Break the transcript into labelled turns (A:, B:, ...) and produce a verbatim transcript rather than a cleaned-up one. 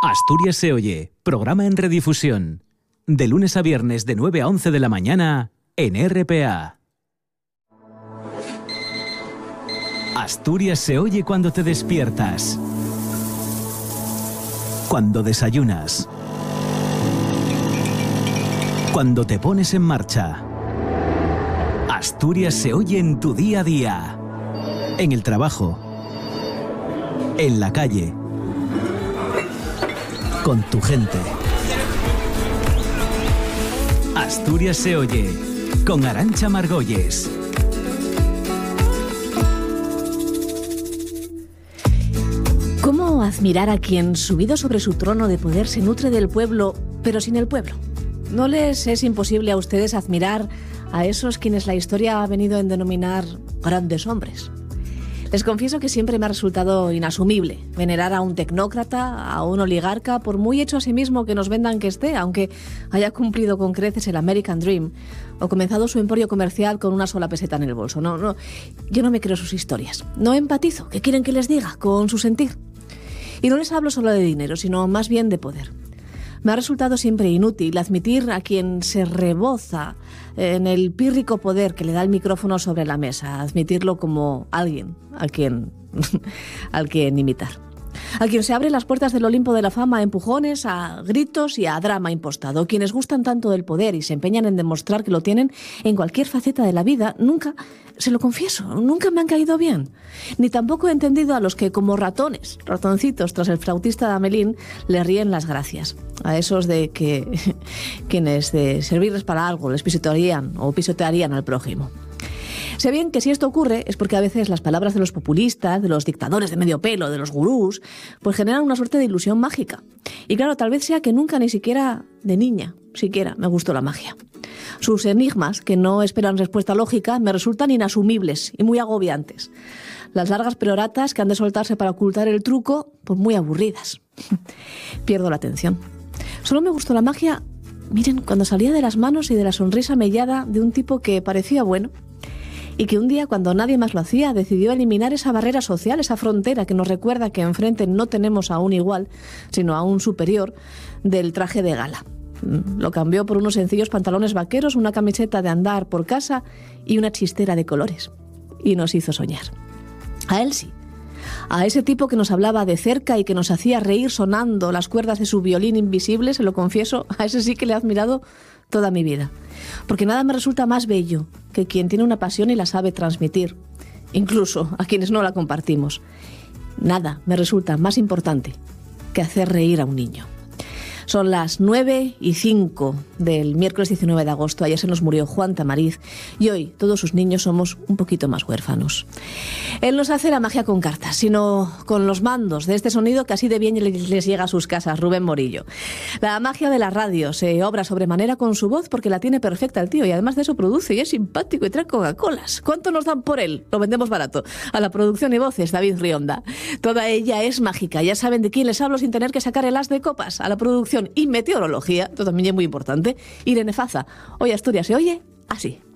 A: Asturias se oye, programa en redifusión. De lunes a viernes de nueve a once de la mañana en R P A. Asturias se oye cuando te despiertas, cuando desayunas, cuando te pones en marcha. Asturias se oye en tu día a día, en el trabajo, en la calle, con tu gente. Asturias se oye con Arantxa Margolles.
B: ¿Cómo admirar a quien, subido sobre su trono de poder, se nutre del pueblo, pero sin el pueblo? ¿No les es imposible a ustedes admirar a esos quienes la historia ha venido a denominar grandes hombres? Les confieso que siempre me ha resultado inasumible venerar a un tecnócrata, a un oligarca, por muy hecho a sí mismo que nos vendan que esté, aunque haya cumplido con creces el American Dream o comenzado su emporio comercial con una sola peseta en el bolso. No, no, yo no me creo sus historias. No empatizo, ¿qué quieren que les diga? Con su sentir. Y no les hablo solo de dinero, sino más bien de poder. Me ha resultado siempre inútil admitir a quien se reboza en el pírrico poder que le da el micrófono sobre la mesa, admitirlo como alguien a quien, al quien imitar. A quien se abren las puertas del Olimpo de la fama a empujones, a gritos y a drama impostado. Quienes gustan tanto del poder y se empeñan en demostrar que lo tienen en cualquier faceta de la vida, nunca, se lo confieso, nunca me han caído bien. Ni tampoco he entendido a los que, como ratones, ratoncitos tras el flautista de Amelín, le ríen las gracias. A esos de que quienes de servirles para algo les pisotearían o pisotearían al prójimo. Sé bien que si esto ocurre es porque a veces las palabras de los populistas, de los dictadores de medio pelo, de los gurús, pues generan una suerte de ilusión mágica. Y claro, tal vez sea que nunca, ni siquiera de niña, siquiera me gustó la magia. Sus enigmas, que no esperan respuesta lógica, me resultan inasumibles y muy agobiantes. Las largas peroratas que han de soltarse para ocultar el truco, pues muy aburridas. Pierdo la atención. Solo me gustó la magia, miren, cuando salía de las manos y de la sonrisa mellada de un tipo que parecía bueno, y que un día, cuando nadie más lo hacía, decidió eliminar esa barrera social, esa frontera que nos recuerda que enfrente no tenemos a un igual, sino a un superior del traje de gala. Lo cambió por unos sencillos pantalones vaqueros, una camiseta de andar por casa y una chistera de colores. Y nos hizo soñar. A él sí. A ese tipo que nos hablaba de cerca y que nos hacía reír sonando las cuerdas de su violín invisible, se lo confieso, a ese sí que le he admirado toda mi vida. Porque nada me resulta más bello que quien tiene una pasión y la sabe transmitir, incluso a quienes no la compartimos. Nada me resulta más importante que hacer reír a un niño. Son las nueve y cinco del miércoles diecinueve de agosto. Ayer se nos murió Juan Tamariz y hoy todos sus niños somos un poquito más huérfanos. Él nos hace la magia con cartas, sino con los mandos de este sonido que así de bien les llega a sus casas, Rubén Morillo. La magia de la radio se obra sobremanera con su voz porque la tiene perfecta el tío y además de eso produce y es simpático y trae Coca-Colas. ¿Cuánto nos dan por él? Lo vendemos barato. A la producción y voces, David Rionda. Toda ella es mágica. Ya saben de quién les hablo sin tener que sacar el as de copas. A la producción y meteorología, esto también es muy importante, Irene Faza. Hoy Asturias se oye así.